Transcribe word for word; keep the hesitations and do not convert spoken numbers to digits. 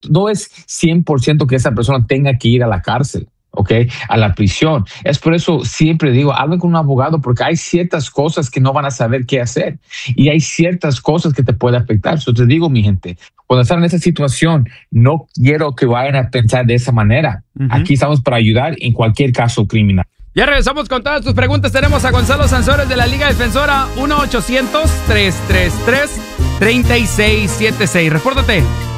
no es cien por ciento que esa persona tenga que ir a la cárcel, ¿ok? A la prisión. Es por eso siempre digo, hablen con un abogado porque hay ciertas cosas que no van a saber qué hacer y hay ciertas cosas que te pueden afectar. Yo te digo, mi gente, cuando están en esa situación, no quiero que vayan a pensar de esa manera. Uh-huh. Aquí estamos para ayudar en cualquier caso criminal. Ya regresamos con todas tus preguntas. Tenemos a Gonzalo Sansores de la Liga Defensora, uno ochocientos, tres tres tres, tres seis siete seis. Repórtate.